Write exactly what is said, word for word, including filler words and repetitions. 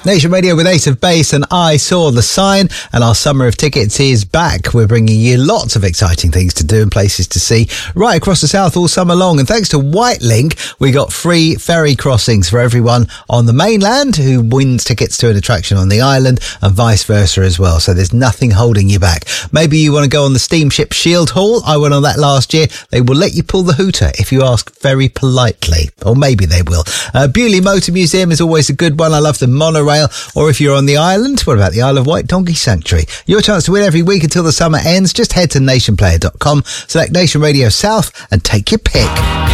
Nation Radio with Ace of Base and I Saw the Sign, and our summer of tickets is back. We're bringing you lots of exciting things to do and places to see right across the south all summer long. And thanks to Whitelink, we got free ferry crossings for everyone on the mainland who wins tickets to an attraction on the island, and vice versa as well. So there's nothing holding you back. Maybe you want to go on the steamship Shield Hall. I went on that last year. They will let you pull the hooter if you ask very politely, or maybe they will. Uh, Bewley Motor Museum is always a good one. I love the monorail. Or if you're on the island, what about the Isle of Wight Donkey Sanctuary? Your chance to win every week until the summer ends. Just head to nation player dot com, select Nation Radio South and take your pick.